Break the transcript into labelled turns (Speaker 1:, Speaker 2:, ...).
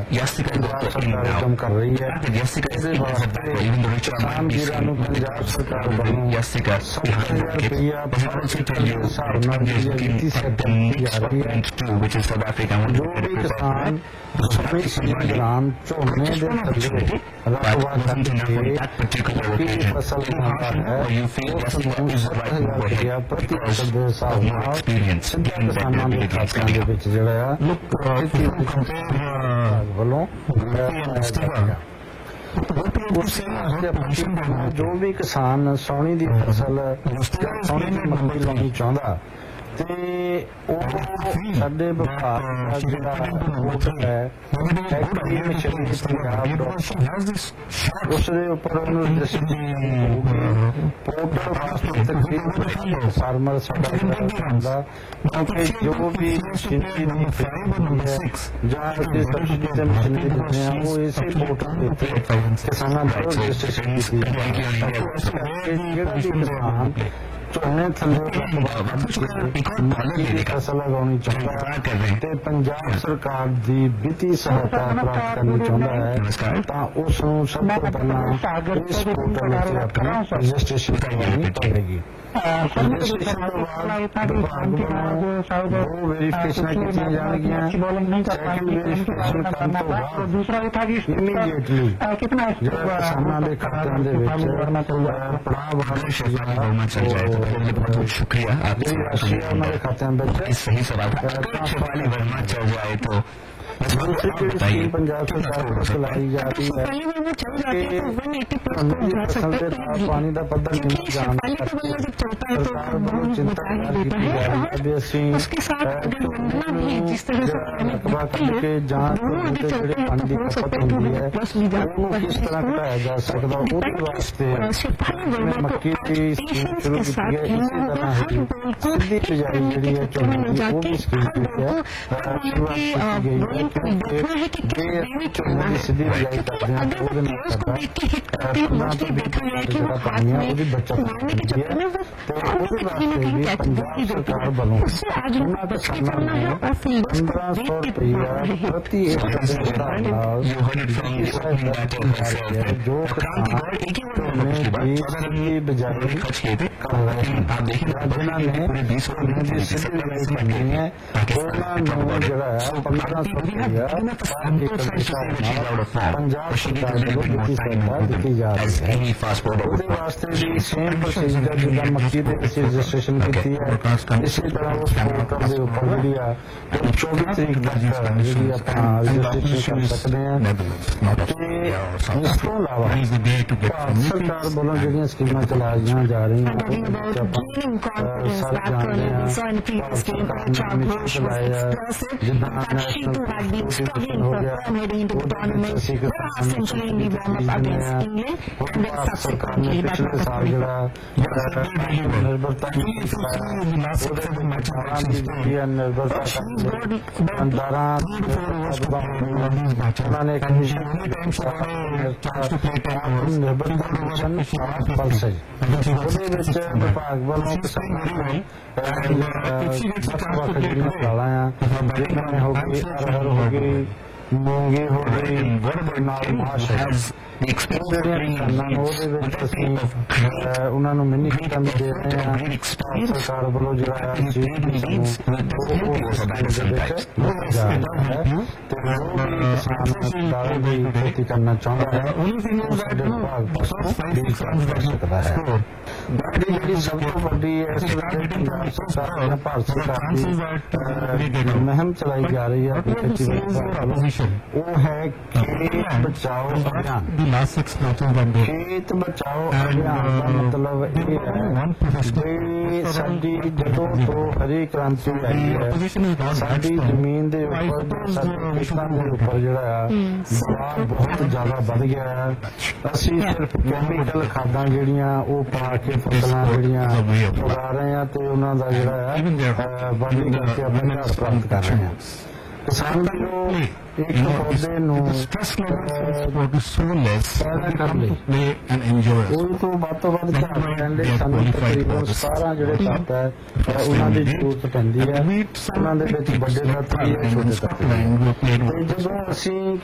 Speaker 1: ਪੰਜਾਬ ਸਰਕਾਰ ਕੰਮ ਕਰ ਰਹੀ ਹੈ। ਇਹਦੇ ਵਾਸਤੇ ਕਿਸਾਨ ਵੀਰਾਂ ਨੂੰ ਪੰਜਾਬ ਸਰਕਾਰ ਵੱਲੋਂ 70,000 ਰੁਪਇਆ ਦੇ ਹਿਸਾਬ ਨਾਲ ਵਿੱਤੀ ਸਹਾਇਤਾ ਦਿੱਤੀ ਜਾ ਰਹੀ ਹੈ। ਜੋ ਵੀ ਕਿਸਾਨ ਰਬੀ ਸੀਜ਼ਨ ਦੌਰਾਨ ਝੋਨੇ ਦੇ ਥੱਲੇ ਰਕਬਾ ਕਰਕੇ ਕੀ ਫਸਲ ਉਗਾਉਂਦਾ ਹੈ ਉਸ ਨੂੰ 70,000 ਰੁਪਇਆ ਪ੍ਰਤੀ ਫਸਲ ਦੇ ਹਿਸਾਬ ਨਾਲ ਸਿੱਧਾ ਕਿਸਾਨਾਂ ਦੇ ਖਾਤਿਆਂ ਦੇ ਵਿੱਚ ਜਿਹੜਾ ਆ ਵੱਲੋਂ ਜੋ ਵੀ ਕਿਸਾਨ ਸਾਉਣੀ ਦੀ ਫਸਲ ਸਾਉਣੀ ਦੀ ਮੱਕੀ ਲਾਉਣੀ ਚਾਹੁੰਦਾ ਤੇ ਉਹ ਸਾਡੇ ਵਿਭਾਗ ਦਾ ਜਿਹੜਾ ਪੋਰਟਲ ਹੈ ਉਸ ਦੇ ਉੱਪਰ ਉਹਨੂੰ ਪੋਰਟਲ ਵਾਸਤੇ ਤਕਰੀਬਨ ਫਾਰਮਰ ਸਾਡਾ ਹੁੰਦਾ ਕਿਉਂਕਿ ਜੋ ਵੀ ਮਸ਼ੀਨਰੀ ਦੀ ਹੁੰਦੀ ਹੈ ਜਾਂ ਅਸੀਂ ਸਬਸਿਡੀ ਤੇ ਮਸ਼ੀਨਰੀ ਦਿੰਦੇ ਹਾਂ ਉਹ ਇਸੇ ਪੋਰਟਲ ਦੇ ਉੱਤੇ ਕਿਸਾਨਾਂ ਦਾ ਰਜਿਸਟ੍ਰੇਸ਼ਨ ਕੀਤੀ ਜਿਹੜਾ ਵੀ ਕਿਸਾਨ ਝੋਨੇ ਥੱਲੇ ਫਸਲ ਲਗਾਉਣੀ ਚਾਹੁੰਦਾ ਹੈ ਤੇ ਪੰਜਾਬ ਸਰਕਾਰ ਦੀ ਵਿੱਤੀ ਸਹਾਇਤਾ ਪ੍ਰਾਪਤ ਕਰਨੀ ਚਾਹੁੰਦਾ ਹੈ ਤਾਂ ਉਸ ਨੂੰ ਸਭ ਤੋਂ ਪਹਿਲਾਂ ਇਸ ਪੋਰਟਲ ਉੱਤੇ ਆਪਣੀ ਰਜਿਸਟ੍ਰੇਸ਼ਨ ਕਰਵਾਉਣੀ ਪਵੇਗੀ। ਰਜਿਸਟ੍ਰੇਸ਼ਨ ਤੋਂ ਬਾਅਦ ਵਿਭਾਗ ਵੱਲੋਂ ਦੋ ਵੈਰੀਫਿਕੇਸ਼ਨਾਂ ਕੀਤੀਆਂ ਜਾਣਗੀਆਂ। ਸੈਕਿੰਡ ਵੈਰੀਫਿਕੇਸ਼ਨ ਕਰਨ ਤੋਂ ਬਾਅਦ ਇਮੀਡੀਏਟਲੀ ਜਿਹੜਾ ਕਿਸਾਨਾਂ ਦੇ ਖਾਤਿਆਂ ਦੇ ਵਿੱਚ ਪੜਾਅ ਵਾਲਾ
Speaker 2: बहुत शुक्रिया
Speaker 1: आपके
Speaker 2: सही सवाल वर्मा चल जाए तो
Speaker 1: पंजाब सरकार चलाई जा रही है पानी का पद्धर नहीं जाना सरकार बहुत चिंता की जा रही है जांच पानी की खपत होती है किस तरह घटाया जा सकता उसके वास्ते मक्की की स्कीम शुरू की है। इसी तरह सीधी बिजाई जी है चौने की वो भी स्कीम की है शुरुआत की गई है सीधी बिजाई करते हैं बचत पंजाब सरकार वालों 1500 रुपया प्रति जो बिजाई कर रहे हैं जिन्होंने सीधी बिजाई करनी है उन्होंने जरा 1500 पंजाब सरकार को ਵਿੱਤੀ ਸਹਾਇਤਾ ਦਿੱਤੀ ਜਾ ਰਹੀ ਹੈ। ਉਹਦੇ ਵਾਸਤੇ ਵੀ ਸੇਮ ਪ੍ਰੋਸੀਜਰ ਜਿੱਦਾਂ ਮੱਕੀ ਦੇ ਅਸੀਂ ਰਜਿਸਟ੍ਰੇਸ਼ਨ ਕੀਤੀ ਹੈ ਇਸੇ ਤਰ੍ਹਾਂ ਉਸ ਪੋਰਟਲ ਦੇ ਉੱਪਰ ਜਿਹੜੀ ਆ 24 ਤਰੀਕ ਤੱਕ ਜਿਹੜੀ ਆਪਾਂ ਰਜਿਸਟ੍ਰੇਸ਼ਨ ਕਰ ਸਕਦੇ ਹਾਂ ਤੇ ਇਸ ਤੋਂ ਇਲਾਵਾ ਭਾਰਤ ਸਰਕਾਰ ਵੱਲੋਂ ਜਿਹੜੀਆਂ ਸਕੀਮਾਂ ਚਲਾਈਆਂ ਜਾ ਰਹੀਆਂ ਸਾਰੇ ਜਾਣਦੇ ਹਾਂ ਸਰਕਾਰ ਨੇ ਚਲਾਇਆ ਜਿੱਦਾਂ ਨੈਸ਼ਨਲ ਹੋ ਗਿਆ सरकार ने पिछले साल जरा निर्भरता विभाग वालों जिन्होंने हो गई अरहर हो गई मूंगी हो गई उन्होंने मिनी किटां दे रहे हैं सरकार वालों जो खेती करना चाहता है जी सब तो वड्डी भारत सरकार की मुहिम चलाई जा रही है वो है खेत बचाओ अभियान। खेत बचाओ अभियान का मतलब ये है साडी जदों तो हरी क्रांति आई है साडी जमीन के ऊपर खेतों के ऊपर जोड़ा दबाव बहुत ज्यादा बढ़ गया है। असी सिर्फ कैमिकल खादा जिहड़ियां वो पा के फसलां जिहड़ियां उगा रहे हैं तो उन्हां दा जिहड़ा वाढी करके अपने घर प्राप्त कर रहे हैं। किसान जो एक पौधे तो ਵੱਧ ध्यान रखने सानू तकरीबन 17 ਜਿਹੜੇ ਤੱਤ ਹੈ ਉਹਨਾਂ ਦੀ ਜ਼ਰੂਰਤ ਪੈਂਦੀ ਹੈ। ਉਹਨਾਂ ਦੇ ਵਿੱਚ ਵੱਡੇ ਤੱਤ ਵੀ ਹੈ ਛੋਟੇ ਤੱਤ ਵੀ। ਜਦੋਂ ਅਸੀਂ